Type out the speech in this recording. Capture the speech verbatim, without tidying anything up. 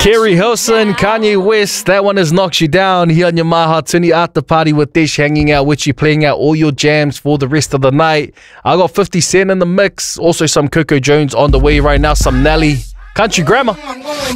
Kerry Hilson, Kanye West, that one has knocked you down here on your Maha Tuni after party with Dish, hanging out with you, playing out all your jams for the rest of the night. I got fifty Cent in the mix, also some Coco Jones on the way right now, some Nelly, Country Grammar.